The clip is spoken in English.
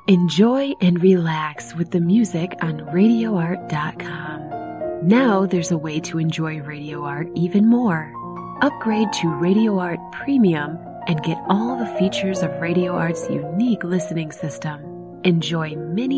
Enjoy and relax with the music on RadioArt.com. Now there's a way to enjoy Radio Art even more. Upgrade to Radio Art Premium and get all the features of Radio Art's unique listening system. Enjoy many